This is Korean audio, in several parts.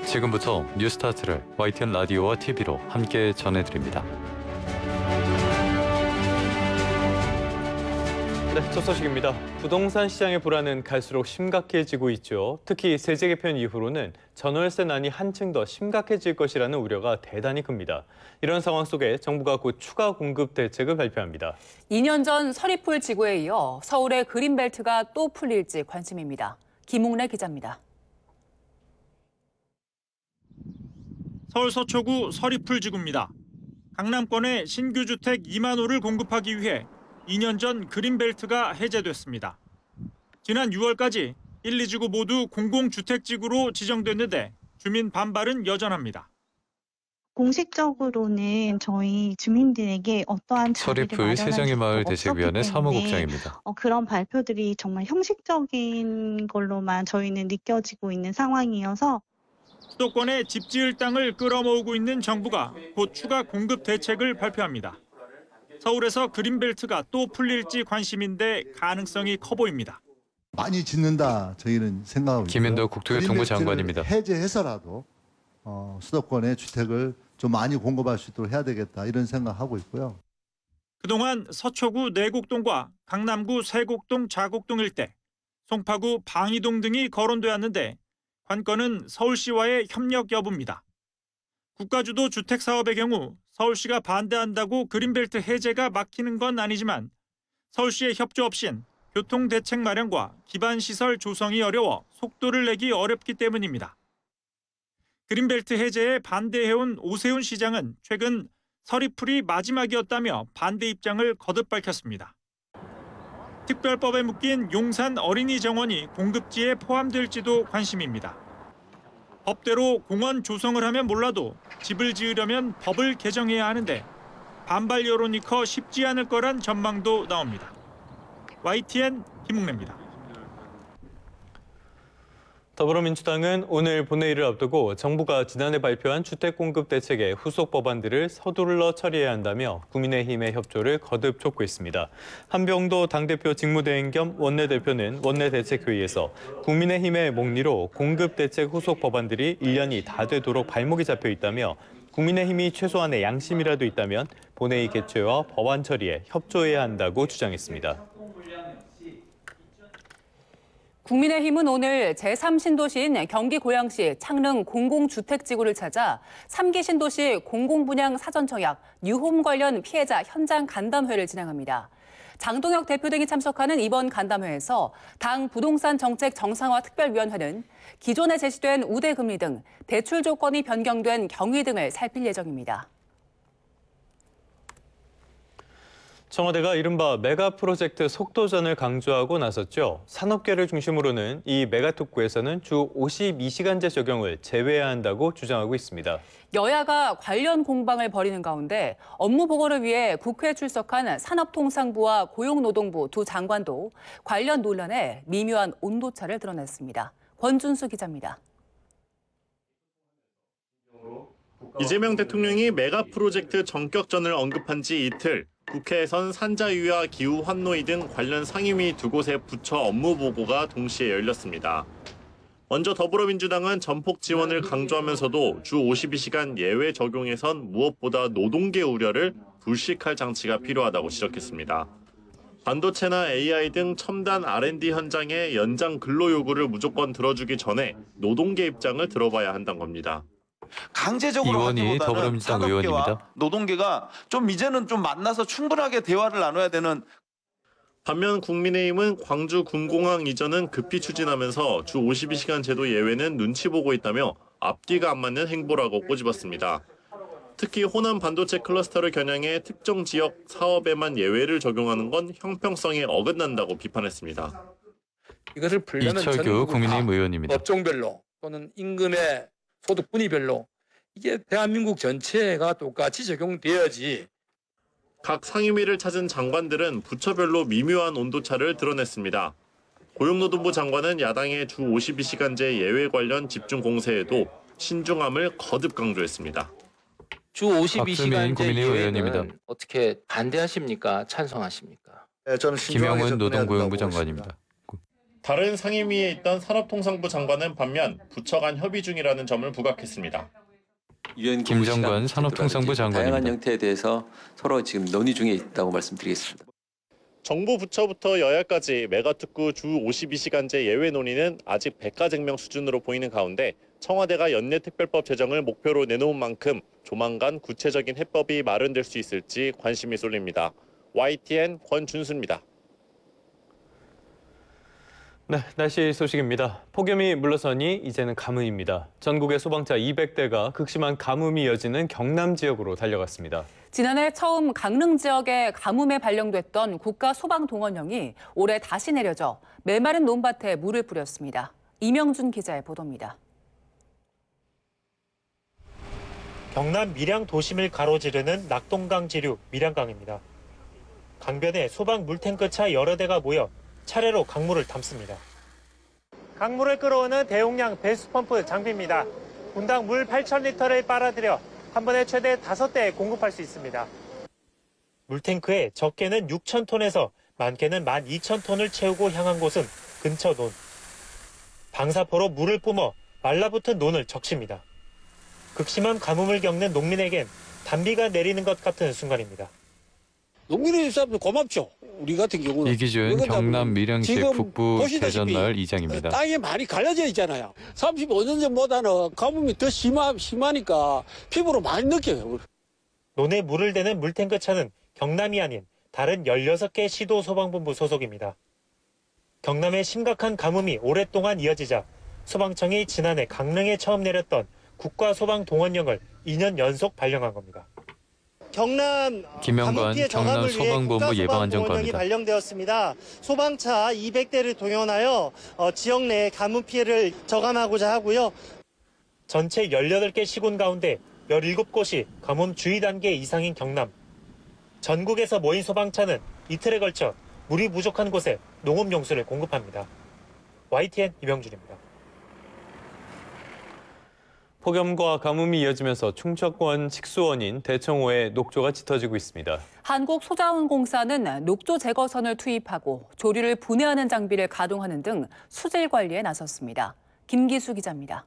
지금부터 뉴스타트를 YTN 라디오와 TV로 함께 전해드립니다. 네, 첫 소식입니다. 부동산 시장의 불안은 갈수록 심각해지고 있죠. 특히 세제 개편 이후로는 전월세난이 한층 더 심각해질 것이라는 우려가 대단히 큽니다. 이런 상황 속에 정부가 곧 추가 공급 대책을 발표합니다. 2년 전 서리풀 지구에 이어 서울의 그린벨트가 또 풀릴지 관심입니다. 김웅래 기자입니다. 서울 서초구 서리풀 지구입니다. 강남권에 신규 주택 2만 호를 공급하기 위해 2년 전 그린벨트가 해제됐습니다. 지난 6월까지 1, 2지구 모두 공공주택지구로 지정됐는데 주민 반발은 여전합니다. 공식적으로는 저희 주민들에게 어떠한 자리를 서리풀 마련한 세정의마을 적도 대책위원회 없었기 때문에 사무국장입니다. 그런 발표들이 정말 형식적인 걸로만 저희는 느껴지고 있는 상황이어서 수도권에 집 지을 땅을 끌어모으고 있는 정부가 곧 추가 공급 대책을 발표합니다. 서울에서 그린벨트가 또 풀릴지 관심인데 가능성이 커 보입니다. 많이 짓는다 저희는 생각하고 있고요. 김현도 국토교통부 장관입니다. 해제해서라도 수도권의 주택을 좀 많이 공급할 수 있도록 해야 되겠다 이런 생각하고 있고요. 그동안 서초구 내곡동과 강남구 세곡동 자곡동 일대, 송파구 방이동 등이 거론되었는데 관건은 서울시와의 협력 여부입니다. 국가주도 주택사업의 경우 서울시가 반대한다고 그린벨트 해제가 막히는 건 아니지만 서울시의 협조 없인 교통대책 마련과 기반시설 조성이 어려워 속도를 내기 어렵기 때문입니다. 그린벨트 해제에 반대해온 오세훈 시장은 최근 서리풀이 마지막이었다며 반대 입장을 거듭 밝혔습니다. 특별법에 묶인 용산 어린이 정원이 공급지에 포함될지도 관심입니다. 법대로 공원 조성을 하면 몰라도 집을 지으려면 법을 개정해야 하는데 반발 여론이 커 쉽지 않을 거란 전망도 나옵니다. YTN 김웅래입니다. 더불어민주당은 오늘 본회의를 앞두고 정부가 지난해 발표한 주택공급 대책의 후속 법안들을 서둘러 처리해야 한다며 국민의힘의 협조를 거듭 촉구했습니다. 한병도 당대표 직무대행 겸 원내대표는 원내대책회의에서 국민의힘의 목리로 공급대책 후속 법안들이 1년이 다 되도록 발목이 잡혀 있다며 국민의힘이 최소한의 양심이라도 있다면 본회의 개최와 법안 처리에 협조해야 한다고 주장했습니다. 국민의힘은 오늘 제3신도시인 경기 고양시 창릉 공공주택지구를 찾아 3기 신도시 공공분양 사전청약 뉴홈 관련 피해자 현장 간담회를 진행합니다. 장동혁 대표 등이 참석하는 이번 간담회에서 당 부동산 정책 정상화 특별위원회는 기존에 제시된 우대금리 등 대출 조건이 변경된 경위 등을 살필 예정입니다. 청와대가 이른바 메가 프로젝트 속도전을 강조하고 나섰죠. 산업계를 중심으로는 이 메가특구에서는 주 52시간제 적용을 제외해야 한다고 주장하고 있습니다. 여야가 관련 공방을 벌이는 가운데 업무 보고를 위해 국회에 출석한 산업통상부와 고용노동부 두 장관도 관련 논란에 미묘한 온도차를 드러냈습니다. 권준수 기자입니다. 이재명 대통령이 메가 프로젝트 전격전을 언급한 지 이틀, 국회에선 산자유와 기후 환노위 등 관련 상임위 두 곳의 부처 업무 보고가 동시에 열렸습니다. 먼저 더불어민주당은 전폭 지원을 강조하면서도 주 52시간 예외 적용에선 무엇보다 노동계 우려를 불식할 장치가 필요하다고 지적했습니다. 반도체나 AI 등 첨단 R&D 현장의 연장 근로 요구를 무조건 들어주기 전에 노동계 입장을 들어봐야 한다는 겁니다. 강제적으로 이원희 더불어민주당 의원입니다. 노동계가 좀 이제는 좀 만나서 충분하게 대화를 나눠야 되는. 반면 국민의힘은 광주 군공항 이전은 급히 추진하면서 주 52시간 제도 예외는 눈치 보고 있다며 앞뒤가 안 맞는 행보라고 꼬집었습니다. 특히 호남 반도체 클러스터를 겨냥해 특정 지역 사업에만 예외를 적용하는 건 형평성에 어긋난다고 비판했습니다. 이것을 풀려면 이철규 국민의힘 의원입니다. 업종별로 또는 임금의 소득 분위별로 이게 대한민국 전체가 똑같이 적용돼야지. 각 상임위를 찾은 장관들은 부처별로 미묘한 온도차를 드러냈습니다. 고용노동부 장관은 야당의 주 52시간제 예외 관련 집중 공세에도 신중함을 거듭 강조했습니다. 주 52시간제 의원입니다. 예외는 어떻게 반대하십니까? 찬성하십니까? 저는 김영은 노동고용부 장관입니다. 다른 상임위에 있던 산업통상부 장관은 반면 부처 간 협의 중이라는 점을 부각했습니다. 김정관 산업통상부 장관입니다. 다양한 형태에 대해서 서로 지금 논의 중에 있다고 말씀드리겠습니다. 정부 부처부터 여야까지 메가특구 주 52시간제 예외 논의는 아직 백가쟁명 수준으로 보이는 가운데 청와대가 연내특별법 제정을 목표로 내놓은 만큼 조만간 구체적인 해법이 마련될 수 있을지 관심이 쏠립니다. YTN 권준수입니다. 네, 날씨 소식입니다. 폭염이 물러서니 이제는 가뭄입니다. 전국의 소방차 200대가 극심한 가뭄이 이어지는 경남 지역으로 달려갔습니다. 지난해 처음 강릉 지역에 가뭄에 발령됐던 국가소방동원령이 올해 다시 내려져 메마른 논밭에 물을 뿌렸습니다. 이명준 기자의 보도입니다. 경남 밀양 도심을 가로지르는 낙동강 지류 밀양강입니다. 강변에 소방 물탱크차 여러 대가 모여 차례로 강물을 담습니다. 강물을 끌어오는 대용량 배수펌프 장비입니다. 분당 물 8,000리터를 빨아들여 한 번에 최대 5대에 공급할 수 있습니다. 물탱크에 적게는 6,000톤에서 많게는 12,000톤을 채우고 향한 곳은 근처 논. 방사포로 물을 뿜어 말라붙은 논을 적십니다. 극심한 가뭄을 겪는 농민에겐 단비가 내리는 것 같은 순간입니다. 농민의 입장에서 고맙죠. 우리 같은 경우는. 이기준 경남 밀양시 북부 대전마을 이장입니다. 땅이 많이 갈라져 있잖아요. 35년 전보다는 가뭄이 더 심하니까 피부로 많이 느껴요. 논에 물을 대는 물탱크 차는 경남이 아닌 다른 16개 시도 소방본부 소속입니다. 경남의 심각한 가뭄이 오랫동안 이어지자 소방청이 지난해 강릉에 처음 내렸던 국가소방동원령을 2년 연속 발령한 겁니다. 경남 김영관 경남 소방본부 예방안전과입니다. 발령되었습니다. 소방차 200대를 동원하여 지역 내 가뭄 피해를 저감하고자 하고요. 전체 18개 시군 가운데 17곳이 가뭄 주의 단계 이상인 경남. 전국에서 모인 소방차는 이틀에 걸쳐 물이 부족한 곳에 농업용수를 공급합니다. YTN 이명준입니다. 폭염과 가뭄이 이어지면서 충청권 식수원인 대청호에 녹조가 짙어지고 있습니다. 한국소자원공사는 녹조 제거선을 투입하고 조류를 분해하는 장비를 가동하는 등 수질 관리에 나섰습니다. 김기수 기자입니다.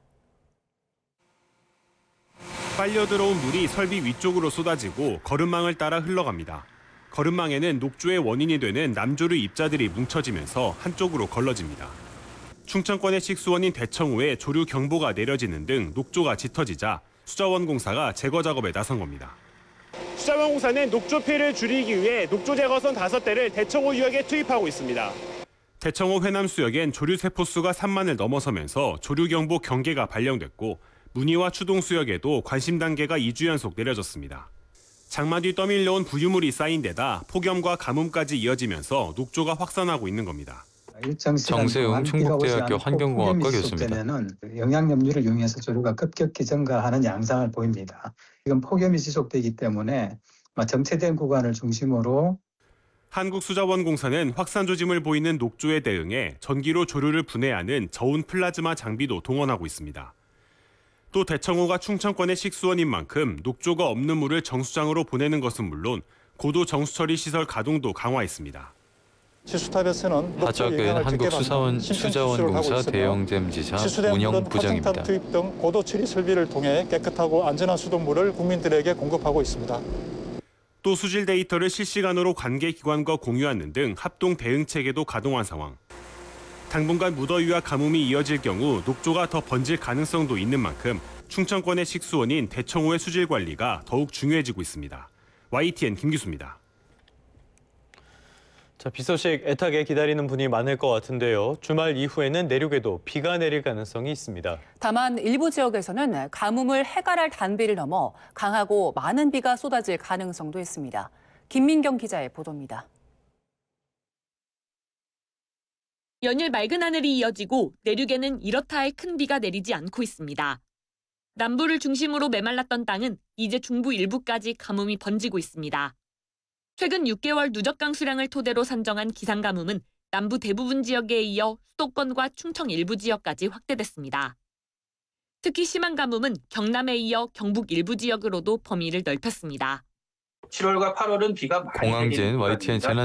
빨려 들어온 물이 설비 위쪽으로 쏟아지고 거름망을 따라 흘러갑니다. 거름망에는 녹조의 원인이 되는 남조류 입자들이 뭉쳐지면서 한쪽으로 걸러집니다. 충청권의 식수원인 대청호에 조류 경보가 내려지는 등 녹조가 짙어지자 수자원공사가 제거 작업에 나선 겁니다. 수자원공사는 녹조 피해를 줄이기 위해 녹조 제거선 5대를 대청호 유역에 투입하고 있습니다. 대청호 회남수역엔 조류 세포수가 3만을 넘어서면서 조류 경보 경계가 발령됐고 문의와 추동 수역에도 관심 단계가 2주 연속 내려졌습니다. 장마 뒤 떠밀려온 부유물이 쌓인 데다 폭염과 가뭄까지 이어지면서 녹조가 확산하고 있는 겁니다. 정세웅 충북대학교 환경공학과 교수입니다. 영양염류를 이용해서 조류가 급격히 증가하는 양상을 보입니다. 지금 폭염이 지속되기 때문에 정체된 구간을 중심으로 한국수자원공사는 확산 조짐을 보이는 녹조에 대응해 전기로 조류를 분해하는 저온 플라즈마 장비도 동원하고 있습니다. 또 대청호가 충청권의 식수원인 만큼 녹조가 없는 물을 정수장으로 보내는 것은 물론 고도 정수처리 시설 가동도 강화했습니다. 하적은 한국수자원공사 대영잼지사 운영부장입니다. 투입 등 고도 처리 설비를 통해 깨끗하고 안전한 수돗물을 국민들에게 공급하고 있습니다. 또 수질 데이터를 실시간으로 관계 기관과 공유하는 등 합동 대응 체계도 가동한 상황. 당분간 무더위와 가뭄이 이어질 경우 녹조가 더 번질 가능성도 있는 만큼 충청권의 식수원인 대청호의 수질 관리가 더욱 중요해지고 있습니다. YTN 김기수입니다. 자, 비 소식 애타게 기다리는 분이 많을 것 같은데요. 주말 이후에는 내륙에도 비가 내릴 가능성이 있습니다. 다만 일부 지역에서는 가뭄을 해갈할 단비를 넘어 강하고 많은 비가 쏟아질 가능성도 있습니다. 김민경 기자의 보도입니다. 연일 맑은 하늘이 이어지고 내륙에는 이렇다 할 큰 비가 내리지 않고 있습니다. 남부를 중심으로 메말랐던 땅은 이제 중부 일부까지 가뭄이 번지고 있습니다. 최근 6개월 누적강 수량을 토대로 산정한 기상가뭄은 남부 대부분 지역에 이어 수도권과 충청 일부 지역까지 확대됐습니다. 특히 심한 가뭄은 경남에 이어 경북 일부 지역으로도 범위를 넓혔습니다. 7월과 8월은 비가 많이 공항진 YTN 재난